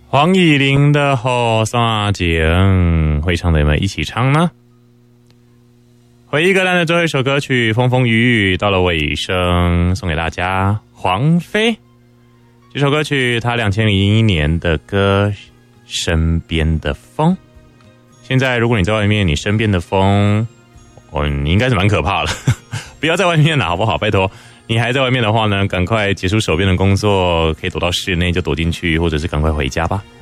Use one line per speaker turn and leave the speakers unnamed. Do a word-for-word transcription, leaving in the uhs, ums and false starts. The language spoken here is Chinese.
黄以玲的《雨伞情》，会唱的有没有一起唱呢？回忆歌单的最后一首歌曲《风风雨雨》到了尾声，送给大家。黄飞这首歌曲，他两千零一年的歌《身边的风》。现在如果你在外面，你身边的风，哦，你应该是蛮可怕的，不要在外面了，好不好？拜托。你还在外面的话呢，赶快结束手边的工作，可以躲到室内就躲进去，或者是赶快回家吧。